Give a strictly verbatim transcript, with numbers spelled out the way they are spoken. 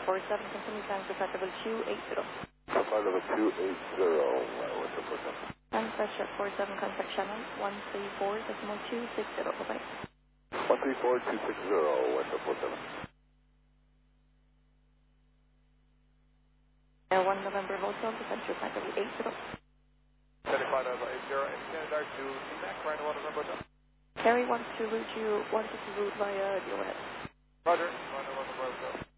four seven, continue time to flight level two eight zero. Flight level two eight zero, uh, Winter four seven. And flight jet four seven, contact channel one three four decimal two six zero, bye-bye. one three four two six zero, Winter four seven. Air one November Hotel, departure flight level eight zero. seventy-five level eight zero, and Canada to C MAC, right one November Hotel. Carry wants to route you, wanted to route via the overhead. Roger, one November Hotel.